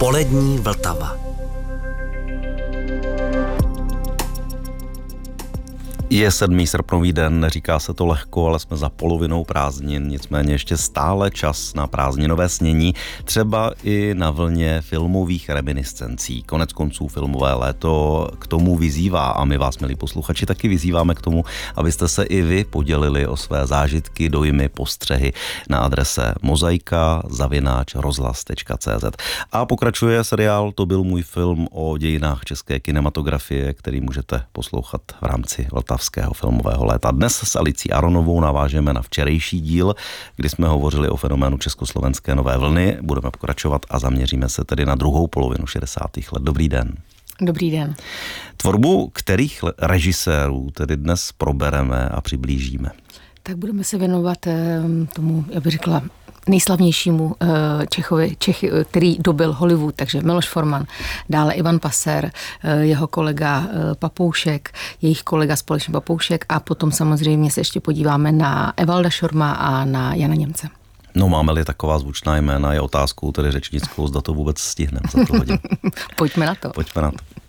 Polední Vltava. Je 7. srpnový den, neříká se to lehko, ale jsme za polovinou prázdnin, nicméně ještě stále čas na prázdninové snění, třeba i na vlně filmových reminiscencí. Konec konců filmové léto k tomu vyzývá a my vás, milí posluchači, taky vyzýváme k tomu, abyste se i vy podělili o své zážitky, dojmy, postřehy na adrese mozaika@rozhlas.cz. A pokračuje seriál To byl můj film o dějinách české kinematografie, který můžete poslouchat v rámci vltavského filmového léta. Dnes s Alicí Aronovou navážeme na včerejší díl, kdy jsme hovořili o fenoménu československé nové vlny. Budeme pokračovat a zaměříme se tedy na druhou polovinu 60. let. Dobrý den. Dobrý den. Tvorbu kterých režisérů tedy dnes probereme a přiblížíme? Tak budeme se věnovat tomu, já bych řekla, nejslavnějšímu Čechovi, který dobil Hollywood, takže Miloš Forman, dále Ivan Passer, jeho kolega Papoušek, jejich kolega společně Papoušek a potom samozřejmě se ještě podíváme na Evalda Šorma a na Jana Němce. No, máme-li taková zvučná jména, je otázkou tedy řečnickou, zda to vůbec stihneme za tu hodinu. Pojďme na to. Pojďme na to.